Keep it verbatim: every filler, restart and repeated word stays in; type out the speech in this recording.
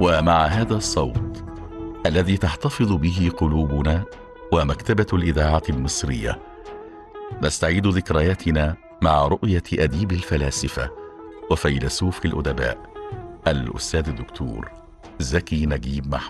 ومع هذا الصوت الذي تحتفظ به قلوبنا ومكتبة الإذاعة المصرية، نستعيد ذكرياتنا مع رؤية أديب الفلاسفة وفيلسوف الأدباء الأستاذ الدكتور زكي نجيب محمود.